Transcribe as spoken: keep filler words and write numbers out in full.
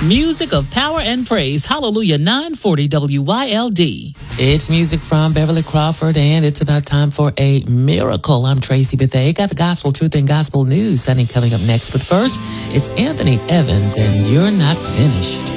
Music of power and praise. Hallelujah. nine forty W Y L D. It's music from Beverly Crawford, and it's about time for a miracle. I'm Tracy Bethea. Got the gospel truth and gospel news Sunday coming up next. But first, it's Anthony Evans, and You're Not Finished.